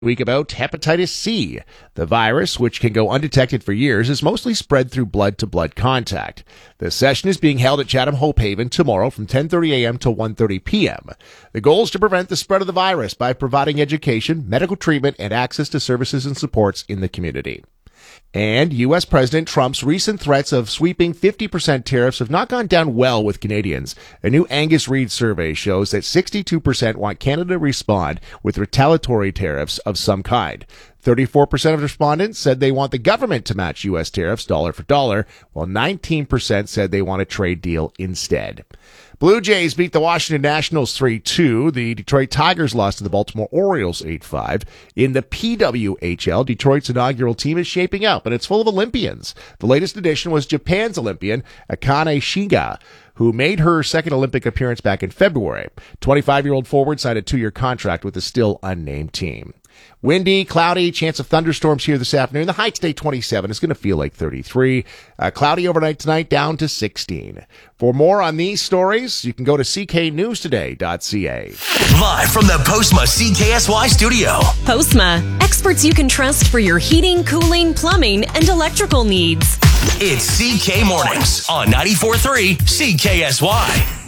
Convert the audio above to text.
Week about hepatitis C. The virus, which can go undetected for years, is mostly spread through blood-to-blood contact. The session is being held at Chatham Hope Haven tomorrow from 10:30 a.m. to 1:30 p.m. The goal is to prevent the spread of the virus by providing education, medical treatment, and access to services and supports in the community. And U.S. President Trump's recent threats of sweeping 50% tariffs have not gone down well with Canadians. A new Angus Reid survey shows that 62% want Canada to respond with retaliatory tariffs of some kind. 34% of respondents said they want the government to match U.S. tariffs dollar for dollar, while 19% said they want a trade deal instead. Blue Jays beat the Washington Nationals 3-2. The Detroit Tigers lost to the Baltimore Orioles 8-5. In the PWHL, Detroit's inaugural team is shaping up, and it's full of Olympians. The latest addition was Japan's Olympian, Akane Shiga, who made her second Olympic appearance back in February. 25-year-old forward signed a 2-year contract with the still unnamed team. Windy, cloudy, chance of thunderstorms here this afternoon. The high today 27. It's going to feel like 33. Cloudy overnight tonight, down to 16. For more on these stories, you can go to cknewstoday.ca. Live from the Postma CKSY studio. Postma, experts you can trust for your heating, cooling, plumbing, and electrical needs. It's CK Mornings on 94.3 CKSY.